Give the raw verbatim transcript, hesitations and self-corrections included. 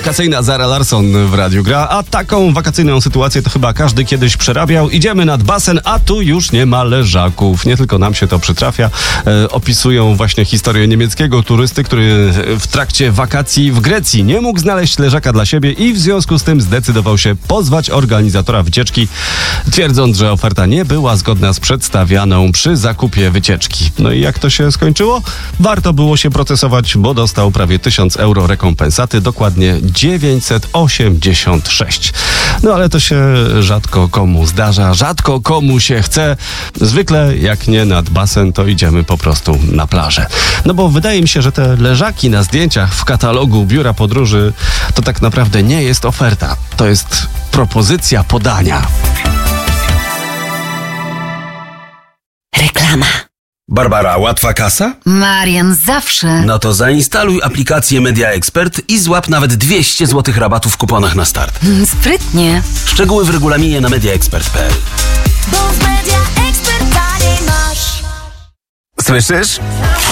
wakacyjna Zara Larsson w radiu gra, a taką wakacyjną sytuację to chyba każdy kiedyś przerabiał. Idziemy nad basen, a tu już nie ma leżaków. Nie tylko nam się to przytrafia. E, opisują właśnie historię niemieckiego turysty, który w trakcie wakacji w Grecji nie mógł znaleźć leżaka dla siebie i w związku z tym zdecydował się pozwać organizatora wycieczki, twierdząc, że oferta nie była zgodna z przedstawianą przy zakupie wycieczki. No i jak to się skończyło? Warto było się procesować, bo dostał prawie tysiąc euro rekompensaty, dokładnie dziewięćset osiemdziesiąt sześć. No ale to się rzadko komu zdarza, rzadko komu się chce. Zwykle jak nie nad basen, to idziemy po prostu na plażę. No bo wydaje mi się, że te leżaki na zdjęciach w katalogu biura podróży to tak naprawdę nie jest oferta. To jest propozycja podania. Reklama. Barbara, łatwa kasa? Marian, zawsze. No to zainstaluj aplikację Media Expert i złap nawet dwieście złotych rabatu w kuponach na start. Sprytnie. Szczegóły w regulaminie na mediaexpert kropka p l. Bo w Media Expert taniej masz. Słyszysz?